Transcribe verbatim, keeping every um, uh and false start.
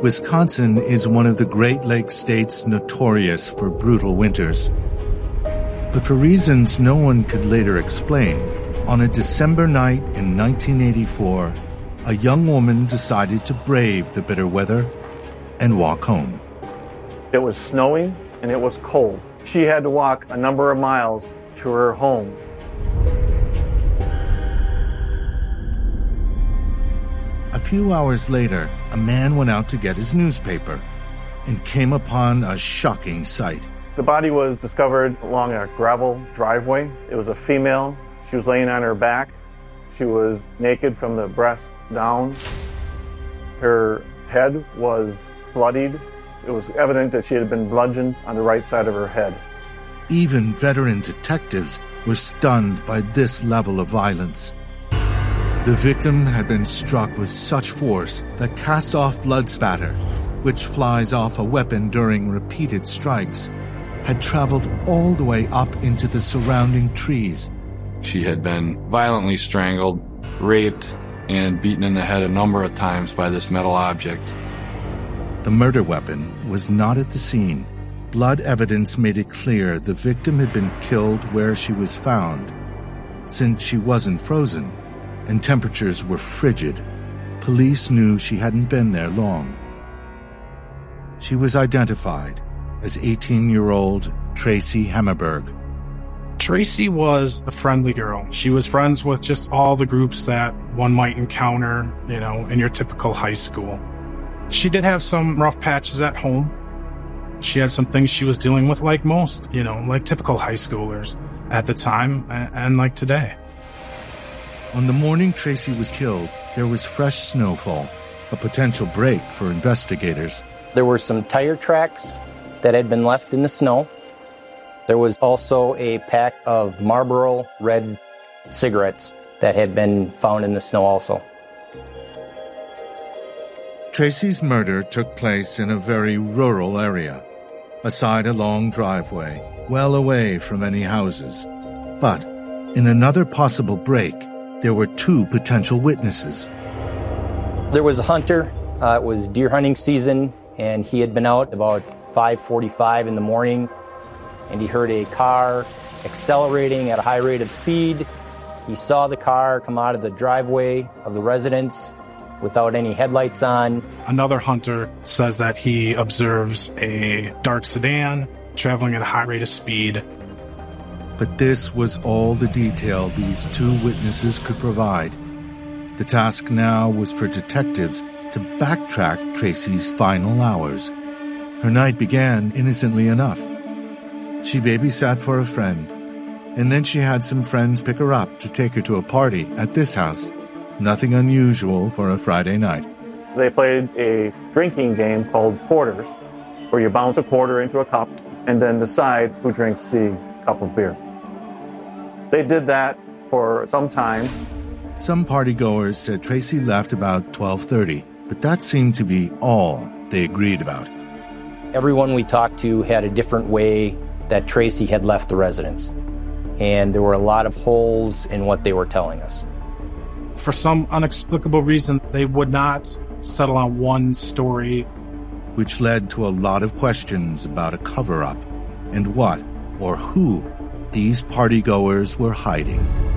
Wisconsin is one of the Great Lakes states notorious for brutal winters. But for reasons no one could later explain, on a December night in nineteen eighty-four, a young woman decided to brave the bitter weather and walk home. It was snowing and it was cold. She had to walk a number of miles to her home. A few hours later, a man went out to get his newspaper and came upon a shocking sight. The body was discovered along a gravel driveway. It was a female. She was laying on her back. She was naked from the breast down. Her head was bloodied. It was evident that she had been bludgeoned on the right side of her head. Even veteran detectives were stunned by this level of violence. The victim had been struck with such force that cast-off blood spatter, which flies off a weapon during repeated strikes, had traveled all the way up into the surrounding trees. She had been violently strangled, raped, and beaten in the head a number of times by this metal object. The murder weapon was not at the scene. Blood evidence made it clear the victim had been killed where she was found. Since she wasn't frozen and temperatures were frigid, police knew she hadn't been there long. She was identified as eighteen-year-old Tracy Hammerberg. Tracy was a friendly girl. She was friends with just all the groups that one might encounter, you know, in your typical high school. She did have some rough patches at home. She had some things she was dealing with like most, you know, like typical high schoolers at the time and, and like today. On the morning Tracy was killed, there was fresh snowfall, a potential break for investigators. There were some tire tracks that had been left in the snow. There was also a pack of Marlboro red cigarettes that had been found in the snow also. Tracy's murder took place in a very rural area, aside a long driveway, well away from any houses. But in another possible break, there were two potential witnesses. There was a hunter. Uh, it was deer hunting season, and he had been out about five forty-five in the morning, and he heard a car accelerating at a high rate of speed. He saw the car come out of the driveway of the residence without any headlights on. Another hunter says that he observes a dark sedan traveling at a high rate of speed. But this was all the detail these two witnesses could provide. The task now was for detectives to backtrack Tracy's final hours. Her night began innocently enough. She babysat for a friend, and then she had some friends pick her up to take her to a party at this house. Nothing unusual for a Friday night. They played a drinking game called Quarters, where you bounce a quarter into a cup and then decide who drinks the cup of beer. They did that for some time. Some partygoers said Tracy left about twelve thirty, but that seemed to be all they agreed about. Everyone we talked to had a different way that Tracy had left the residence, and there were a lot of holes in what they were telling us. For some inexplicable reason, they would not settle on one story. Which led to a lot of questions about a cover-up and what or who these partygoers were hiding.